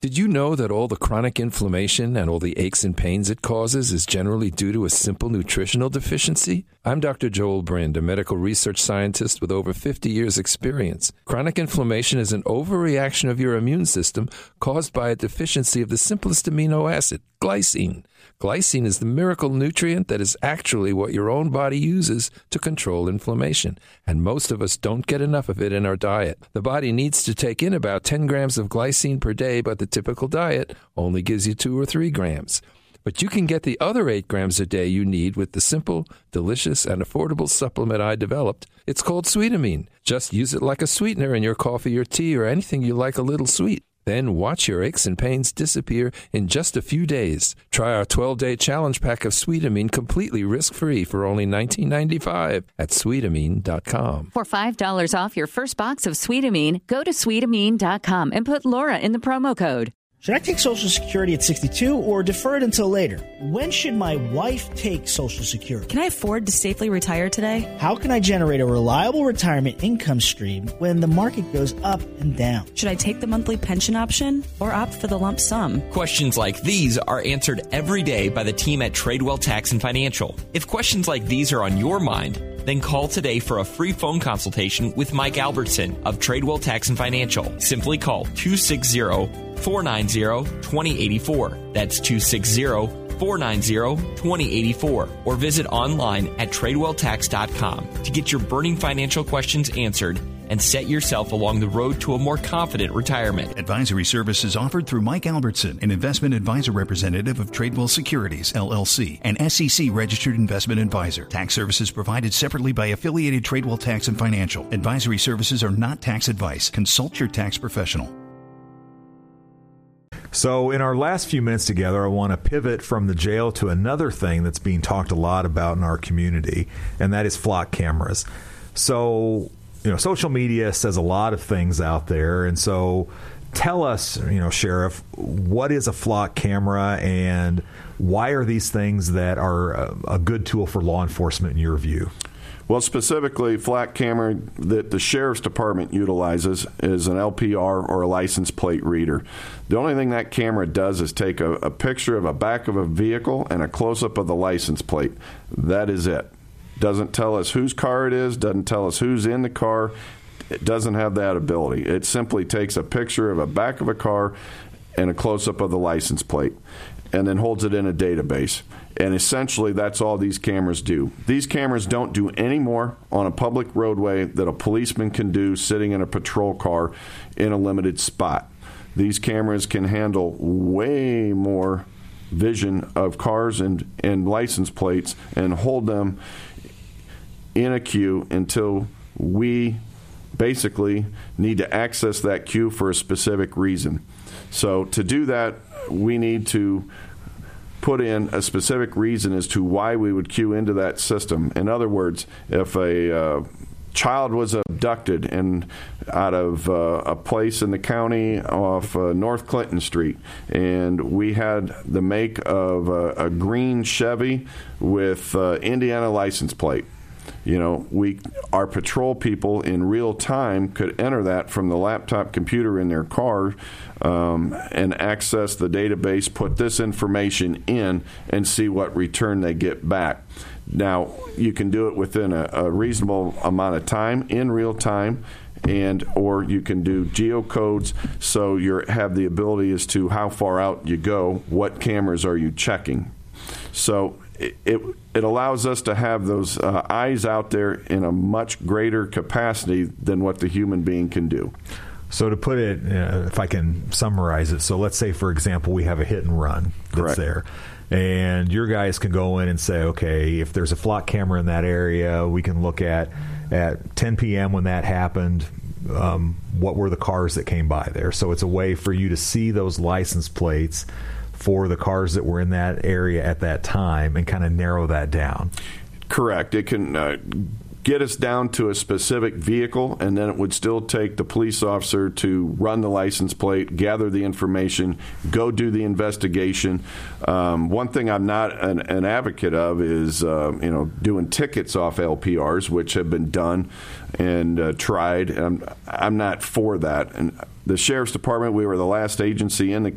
Did you know that all the chronic inflammation and all the aches and pains it causes is generally due to a simple nutritional deficiency? I'm Dr. Joel Brind, a medical research scientist with over 50 years' experience. Chronic inflammation is an overreaction of your immune system caused by a deficiency of the simplest amino acid, glycine. Glycine is the miracle nutrient that is actually what your own body uses to control inflammation, and most of us don't get enough of it in our diet. The body needs to take in about 10 grams of glycine per day, but the typical diet only gives you 2 or 3 grams. But you can get the other 8 grams a day you need with the simple, delicious, and affordable supplement I developed. It's called Sweetamine. Just use it like a sweetener in your coffee or tea or anything you like a little sweet. Then watch your aches and pains disappear in just a few days. Try our 12-day challenge pack of Sweetamine completely risk-free for only $19.95 at Sweetamine.com. For $5 off your first box of Sweetamine, go to Sweetamine.com and put Laura in the promo code. Should I take Social Security at 62 or defer it until later? When should my wife take Social Security? Can I afford to safely retire today? How can I generate a reliable retirement income stream when the market goes up and down? Should I take the monthly pension option or opt for the lump sum? Questions like these are answered every day by the team at Tradewell Tax and Financial. If questions like these are on your mind, then call today for a free phone consultation with Mike Albertson of Tradewell Tax and Financial. Simply call 260-490-2084. That's 260-490-2084. Or visit online at TradewellTax.com to get your burning financial questions answered and set yourself along the road to a more confident retirement. Advisory services offered through Mike Albertson, an investment advisor representative of Tradewell Securities, LLC, an SEC-registered investment advisor. Tax services provided separately by affiliated Tradewell Tax and Financial. Advisory services are not tax advice. Consult your tax professional. So in our last few minutes together, I want to pivot from the jail to another thing that's being talked a lot about in our community, and that is flock cameras. So, social media says a lot of things out there, and so tell us, Sheriff, what is a flock camera, and why are these things that are a good tool for law enforcement in your view? Well, specifically, flock camera that the Sheriff's Department utilizes is an LPR or a license plate reader. The only thing that camera does is take a picture of a back of a vehicle and a close-up of the license plate. That is it. Doesn't tell us whose car it is, doesn't tell us who's in the car. It doesn't have that ability. It simply takes a picture of a back of a car and a close-up of the license plate and then holds it in a database. And essentially, that's all these cameras do. These cameras don't do any more on a public roadway that a policeman can do sitting in a patrol car in a limited spot. These cameras can handle way more vision of cars and license plates and hold them in a queue until we basically need to access that queue for a specific reason. So to do that, we need to put in a specific reason as to why we would queue into that system. In other words, if a child was abducted out of a place in the county off North Clinton Street, and we had the make of a green Chevy with Indiana license plate. Our patrol people in real time could enter that from the laptop computer in their car and access the database, put this information in, and see what return they get back. Now, you can do it within a reasonable amount of time, in real time, or you can do geocodes, so you have the ability as to how far out you go, what cameras are you checking. So it allows us to have those eyes out there in a much greater capacity than what the human being can do. So to put it, if I can summarize it, so let's say, for example, we have a hit and run that's there. And your guys can go in and say, okay, if there's a flock camera in that area, we can look at 10 p.m. when that happened, what were the cars that came by there. So it's a way for you to see those license plates for the cars that were in that area at that time and kind of narrow that down. Correct. It can get us down to a specific vehicle, and then it would still take the police officer to run the license plate, gather the information, go do the investigation. One thing I'm not an advocate of is doing tickets off LPRs, which have been done and tried. I'm not for that. And the Sheriff's Department, we were the last agency in